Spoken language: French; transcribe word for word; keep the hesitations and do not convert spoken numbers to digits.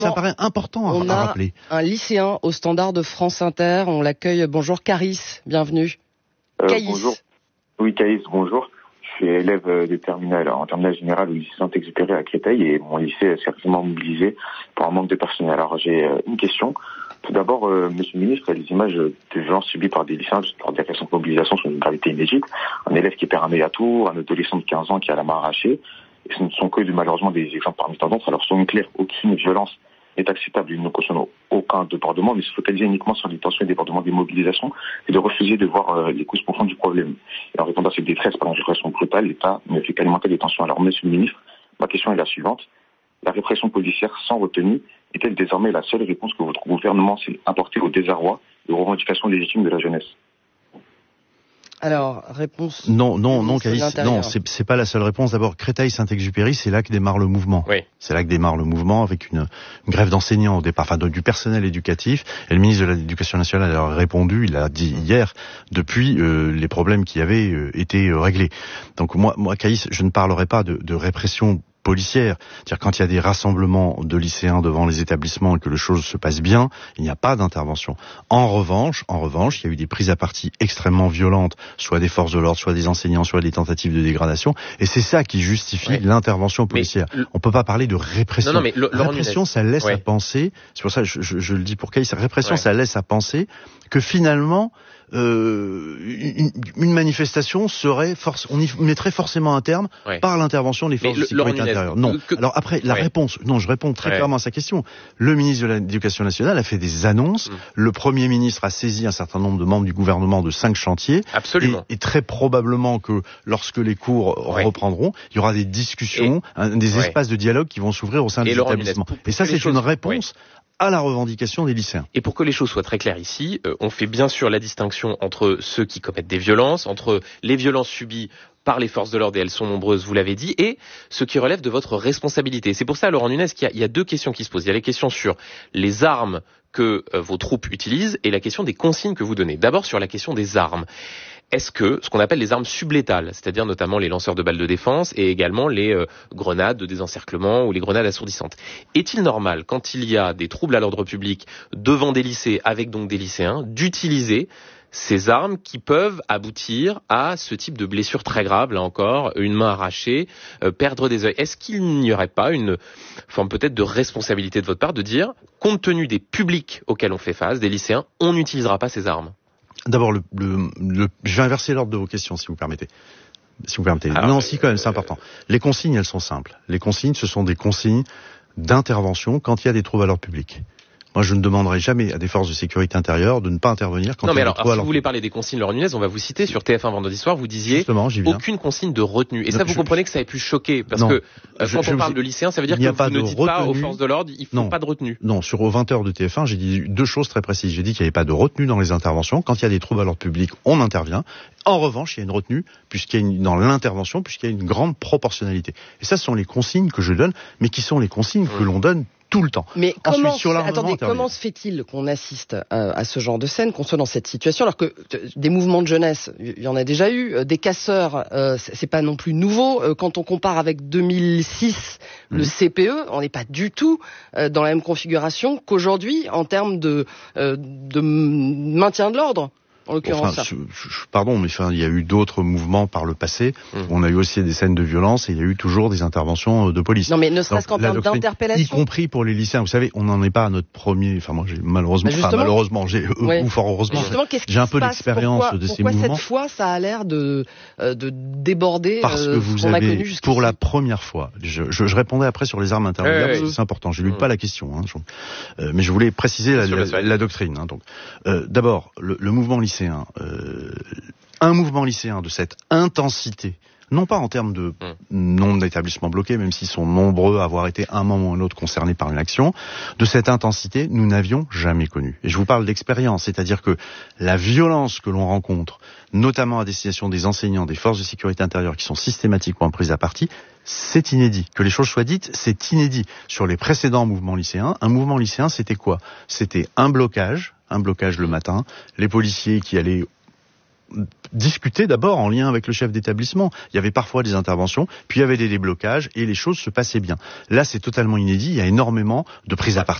Ça paraît important à, on à a rappeler. Un lycéen au standard de France Inter, on l'accueille. Bonjour Caris, bienvenue. Euh, Caïs. Bonjour. Oui, Caïs, bonjour. Je suis élève de terminale, en terminale générale au lycée Saint-Exupéry à Créteil et mon lycée s'est récemment mobilisé pour un manque de personnel. Alors j'ai une question. Tout d'abord, euh, Monsieur le Ministre, les images de violences subies par des lycéens par des récentes mobilisations sont d'une gravité inédite. Un élève qui perd un œil à tour, un adolescent de quinze ans qui a la main arrachée. Et ce ne sont que malheureusement des exemples parmi tant d'autres. Alors soyons clairs, aucune violence n'est acceptable. Il ne cautionne aucun débordement, mais se focaliser uniquement sur les tensions et débordements des mobilisations et de refuser de voir euh, les causes profondes du problème. Et en répondant à cette détresse par une répression brutale, l'État ne fait qu'alimenter les tensions. Alors Monsieur le Ministre, ma question est la suivante. La répression policière sans retenue est-elle désormais la seule réponse que votre gouvernement s'est apportée au désarroi et aux revendications légitimes de la jeunesse? Alors, réponse... Non, non, non, Caïs, non, c'est, c'est pas la seule réponse. D'abord, Créteil-Saint-Exupéry, c'est là que démarre le mouvement. Oui. C'est là que démarre le mouvement avec une, une grève d'enseignants au départ, enfin du personnel éducatif. Et le ministre de l'Éducation nationale a répondu, il a dit hier, depuis euh, les problèmes qui avaient euh, été euh, réglés. Donc moi, moi, Caïs, je ne parlerai pas de, de répression policière. C'est-à-dire quand il y a des rassemblements de lycéens devant les établissements et que les choses se passent bien, il n'y a pas d'intervention. En revanche, en revanche, il y a eu des prises à partie extrêmement violentes, soit des forces de l'ordre, soit des enseignants, soit des tentatives de dégradation, et c'est ça qui justifie ouais. l'intervention policière. Mais, on peut pas parler de répression. Non, non, mais le, la répression, ça laisse ouais. à penser, c'est pour ça que je, je, je le dis pour Caïs, répression, ouais. ça laisse à penser que finalement, Euh, une, une manifestation serait force, on y mettrait forcément un terme ouais. par l'intervention des forces le, de sécurité intérieure. Non. Que, Alors après, la ouais. réponse, non, je réponds très ouais. clairement à sa question. Le ministre de l'Éducation nationale a fait des annonces. Mmh. Le Premier ministre a saisi un certain nombre de membres du gouvernement de cinq chantiers. Absolument. Et, et très probablement que lorsque les cours ouais. reprendront, il y aura des discussions, et, un, des ouais. espaces de dialogue qui vont s'ouvrir au sein des établissements. Pour, pour et ça, c'est choses, une réponse. Ouais. à la revendication des lycéens. Et pour que les choses soient très claires ici, euh, on fait bien sûr la distinction entre ceux qui commettent des violences, entre les violences subies par les forces de l'ordre, et elles sont nombreuses, vous l'avez dit, et ce qui relève de votre responsabilité. C'est pour ça, Laurent Nunez, qu'il y a, il y a deux questions qui se posent. Il y a les questions sur les armes que euh, vos troupes utilisent et la question des consignes que vous donnez. D'abord sur la question des armes. Est-ce que ce qu'on appelle les armes sublétales, c'est-à-dire notamment les lanceurs de balles de défense et également les euh, grenades de désencerclement ou les grenades assourdissantes, est-il normal, quand il y a des troubles à l'ordre public devant des lycées, avec donc des lycéens, d'utiliser ces armes qui peuvent aboutir à ce type de blessure très grave, là encore, une main arrachée, euh, perdre des œils? Est-ce qu'il n'y aurait pas une forme peut-être de responsabilité de votre part de dire, compte tenu des publics auxquels on fait face, des lycéens, on n'utilisera pas ces armes? D'abord, le, le, le, je vais inverser l'ordre de vos questions, si vous permettez. Si vous permettez. Alors, non, si quand même, c'est important. Les consignes, elles sont simples. Les consignes, ce sont des consignes d'intervention quand il y a des troubles à l'ordre public. Moi, je ne demanderai jamais à des forces de sécurité intérieure de ne pas intervenir quand non, il y a mais des alors, troubles à l'ordre public. Non, mais alors, si vous voulez parler des consignes, Laurent Nunez, on va vous citer sur T F un vendredi soir, vous disiez Justement, j'y viens. aucune consigne de retenue. Et non, ça, vous je, comprenez que ça ait pu choquer, parce non, que euh, je, quand je, on parle je, de lycéens, ça veut dire que vous ne dites retenue, pas aux forces de l'ordre, il ne faut pas de retenue. Non, sur aux vingt heures de T F un, j'ai dit deux choses très précises. J'ai dit qu'il n'y avait pas de retenue dans les interventions. Quand il y a des troubles à l'ordre public, on intervient. En revanche, il y a une retenue puisqu'il y a une, dans l'intervention, puisqu'il y a une grande proportionnalité. Et ça, ce sont les consignes que je donne, mais qui sont les consignes mmh. que l'on donne tout le temps. Mais Ensuite, comment, sur attendez, comment se fait-il qu'on assiste à, à ce genre de scène, qu'on soit dans cette situation, alors que des mouvements de jeunesse, il y en a déjà eu, des casseurs, euh, c'est pas non plus nouveau. Quand on compare avec deux mille six, mmh. le C P E, on n'est pas du tout euh, dans la même configuration qu'aujourd'hui en termes de, euh, de maintien de l'ordre. En l'occurrence, enfin, je, je, pardon, mais enfin, il y a eu d'autres mouvements par le passé. Mmh. On a eu aussi des scènes de violence et il y a eu toujours des interventions de police. Non, mais ne serait-ce qu'en termes d'interpellation, y compris pour les lycéens. Vous savez, on n'en est pas à notre premier. Enfin, moi, j'ai malheureusement, enfin, malheureusement, j'ai ouais. ou fort heureusement, j'ai un peu d'expérience de ces pourquoi mouvements. Pourquoi cette fois, ça a l'air de euh, de déborder Parce euh, que vous ce qu'on avez, a connu jusqu'ici. Pour la première fois, je, je, je répondais après sur les armes intermédiaires, ouais, parce que ouais. c'est important. Je ne lu pas la question, hein, je, euh, mais je voulais préciser la, la, la doctrine. Hein, donc, euh, d'abord, le, le mouvement lycéen. Euh, un mouvement lycéen de cette intensité, non pas en termes de mmh. nombre d'établissements bloqués, même s'ils sont nombreux à avoir été à un moment ou un autre concernés par une action, de cette intensité, nous n'avions jamais connu. Et je vous parle d'expérience, c'est-à-dire que la violence que l'on rencontre, notamment à destination des enseignants, des forces de sécurité intérieure qui sont systématiquement prises à partie, c'est inédit. Que les choses soient dites, c'est inédit. Sur les précédents mouvements lycéens, un mouvement lycéen, c'était quoi ? C'était un blocage, un blocage le matin, les policiers qui allaient discutait d'abord en lien avec le chef d'établissement. Il y avait parfois des interventions, puis il y avait des déblocages et les choses se passaient bien. Là, c'est totalement inédit. Il y a énormément de prises à partie.